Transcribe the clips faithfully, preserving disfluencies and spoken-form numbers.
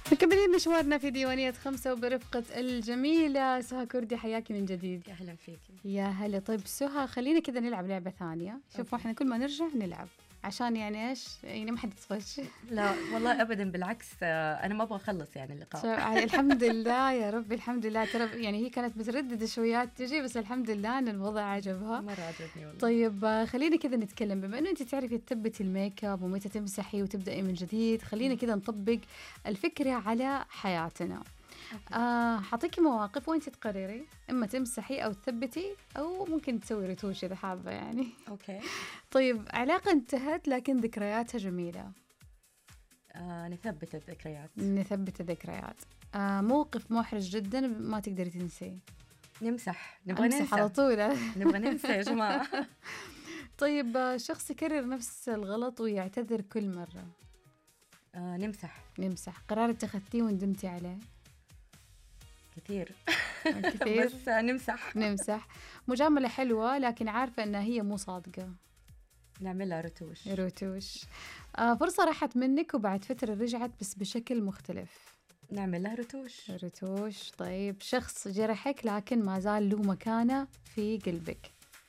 مكملين مشوارنا في ديوانية خمسة وبرفقة الجميلة سهى كردي. حياكي من جديد. يا هلا فيكي. يا هلا. طيب سهى، خلينا كذا نلعب لعبة ثانية. شوفوا احنا كل ما نرجع نلعب عشان يعني ايش يعني ما حد يطفش. لا والله ابدا، بالعكس انا ما ابغى اخلص يعني اللقاء. الحمد لله يا رب، الحمد لله. ترى يعني هي كانت مترددة شويات تجي، بس الحمد لله ان الوضع عجبها مرة عجبني والله. طيب خلينا كذا نتكلم، بما انه انت تعرفي تثبتي الميك اب ومتى تمسحي وتبدأي من جديد، خلينا كذا نطبق الفكرة على حياتنا. آه حاعطيكي مواقف وانت تقرري اما تمسحي او تثبتي او ممكن تسوي رتوش اذا حابه يعني. اوكي. طيب علاقه انتهت لكن ذكرياتها جميله. آه نثبت الذكريات. نثبت الذكريات. آه موقف محرج جدا ما تقدري تنسيه. نمسح. نبغى ننسى على طول. نبغى ننسى يا جماعه. طيب شخص يكرر نفس الغلط ويعتذر كل مره. آه نمسح. نمسح. قرار اتخذتيه وندمتي عليه. كثير. كثير. بس نمسح. نمسح. مجاملة حلوة لكن عارفة أنها هي مو صادقة. نعملها رتوش. رتوش. آه فرصة راحت منك وبعد فترة رجعت بس بشكل مختلف. نعملها رتوش. رتوش. طيب شخص جرحك لكن ما زال له مكانة في قلبك.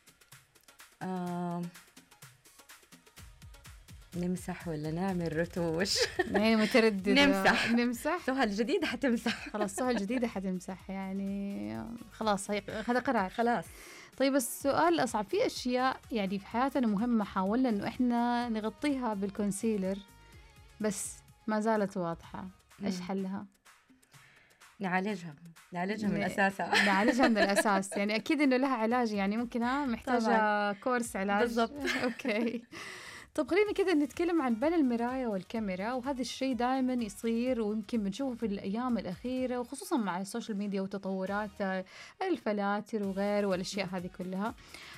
آه نمسح ولا نعمل رتوش؟ يعني مترددة. نمسح. نمسح. سهى الجديدة حتمسح. خلاص سهى الجديدة حتمسح يعني خلاص هذا قرار. خلاص. طيب السؤال الأصعب، في أشياء يعني في حياتنا مهمة حاولنا إنه إحنا نغطيها بالكونسيلر بس ما زالت واضحة، إيش حلها؟ نعالجها نعالجها من أساسها. نعالجها من الأساس يعني أكيد إنه لها علاج يعني ممكن ها محتاجة طبعا كورس علاج. بالضبط. أوكي. طب خلينا كده نتكلم عن بين المراية والكاميرا، وهذا الشيء دائما يصير ويمكن بنشوفه في الأيام الأخيرة وخصوصا مع السوشيال ميديا وتطورات الفلاتر وغيره والأشياء هذه كلها.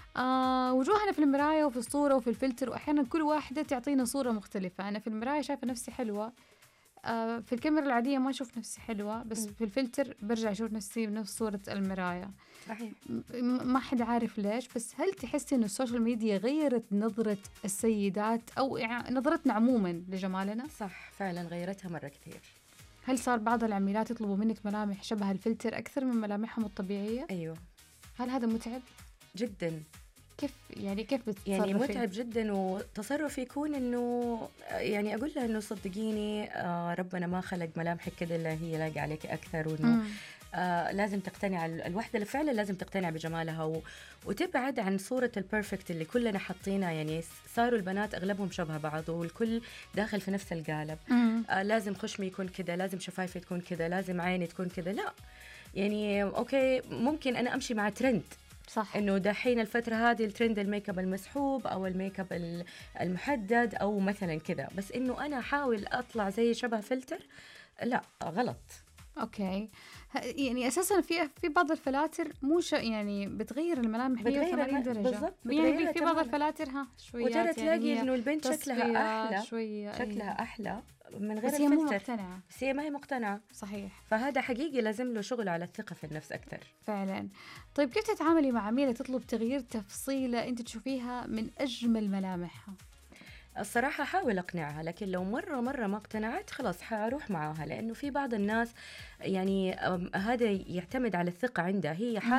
آه وجوهنا في المراية وفي الصورة وفي الفلتر، وأحيانا كل واحدة تعطينا صورة مختلفة. أنا في المراية شايفة نفسي حلوة، آه في الكاميرا العادية ما أشوف نفسي حلوة، بس م. في الفلتر برجع أشوف نفسي بنفس صورة المراية. صحيح. ما حد عارف ليش، بس هل تحسي إنه السوشيال ميديا غيرت نظرة السيدات أو يعني نظرتنا عموما لجمالنا؟ صح فعلا غيرتها مرة كثير. هل صار بعض العميلات يطلبوا منك ملامح شبه الفلتر أكثر من ملامحهم الطبيعية؟ أيوه. هل هذا متعب؟ جدا. كيف يعني كيف بتتصرفي؟ يعني متعب جدا، وتصرف يكون انه يعني اقول لها انه صدقيني آه ربنا ما خلق ملامحك كده الا هي لاقي عليك اكثر، وانه آه لازم تقتنع الوحده اللي فعلا لازم تقتنع بجمالها و... وتبعد عن صوره البيرفكت اللي كلنا حاطينها. يعني صاروا البنات اغلبهم شبه بعض والكل داخل في نفس القالب. آه لازم خشمي يكون كده، لازم شفايفي تكون كده، لازم عيني تكون كده. لا يعني اوكي ممكن انا امشي مع ترند، صح، انه دحين الفتره هذه الترند الميك اب المسحوب او الميك اب المحدد او مثلا كذا، بس انه انا احاول اطلع زي شبه فلتر، لا غلط. اوكي. يعني اساسا في في بعض الفلاتر مو يعني بتغير الملامح مية وثمانين درجه بالضبط. يعني في بعض الفلاتر ها شويه وترى تلاقي يعني انه البنت شكلها احلى شويه شكلها أيه. احلى من غير بس هي الفلتر، مو مقتنعه. بس هي ما هي مقتنعه. صحيح. فهذا حقيقي لازم له شغل على الثقه في النفس اكثر فعلا. طيب كيف تتعاملي مع عميله تطلب تغيير تفصيله انت تشوفيها من اجمل ملامحها؟ الصراحة حاول أقنعها، لكن لو مرة مرة ما اقتنعت خلاص حأروح معها، لأنه في بعض الناس يعني هذا يعتمد على الثقة عندها هي.